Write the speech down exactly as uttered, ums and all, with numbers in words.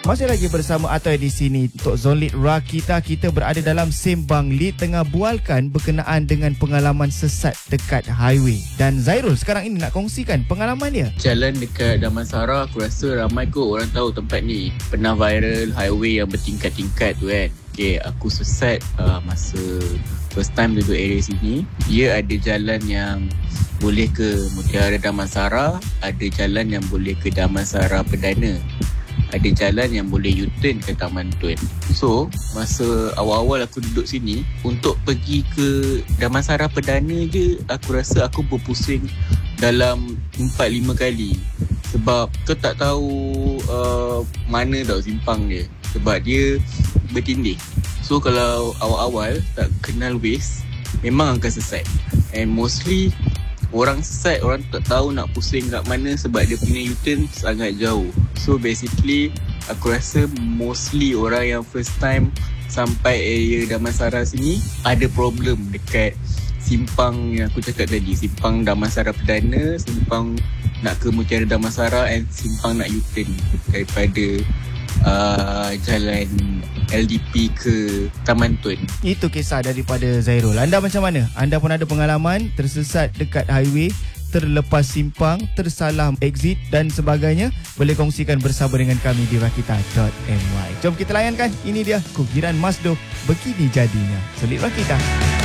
Masih lagi bersama Atoy di sini untuk Zone Lead Rakita. Kita berada dalam Sembang Lead tengah bualkan berkenaan dengan pengalaman sesat dekat highway. Dan Zairul sekarang ini nak kongsikan pengalaman dia. Jalan dekat Damansara, aku rasa ramai kot orang tahu tempat ni. Pernah viral highway yang bertingkat-tingkat tu kan. Okay, aku sesat uh, masa first time duduk area sini. Dia ada jalan yang boleh ke Mutiara Damansara, ada jalan yang boleh ke Damansara Perdana, ada jalan yang boleh U-turn ke Taman Tun. So, masa awal-awal aku duduk sini, untuk pergi ke Damansara Perdana je, aku rasa aku berpusing dalam empat lima kali. Sebab kau tak tahu uh, mana tau simpang dia. Sebab dia bertindih. So, kalau awal-awal tak kenal waste, memang akan sesat. And mostly, orang sesat, orang tak tahu nak pusing kat mana sebab dia punya U-turn sangat jauh. So basically, aku rasa mostly orang yang first time sampai area Damansara sini ada problem dekat simpang yang aku cakap tadi. Simpang Damansara Perdana, simpang nak ke Mutiara Damansara and simpang nak U-turn daripada uh, jalan L D P ke Taman Tun. Itu kisah daripada Zairul. Anda macam mana? Anda pun ada pengalaman tersesat dekat highway, terlepas simpang, tersalah exit dan sebagainya? Boleh kongsikan bersama dengan kami di rakita dot my. Jom kita layankan. Ini dia Kukiran Masdo, Begini Jadinya. Selit Rakita.